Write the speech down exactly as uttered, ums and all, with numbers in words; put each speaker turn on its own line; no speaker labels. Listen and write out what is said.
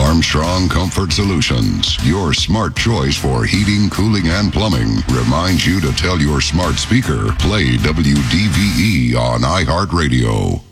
Armstrong Comfort Solutions, your smart choice for heating, cooling, and plumbing, reminds you to tell your smart speaker, play W D V E on iHeartRadio.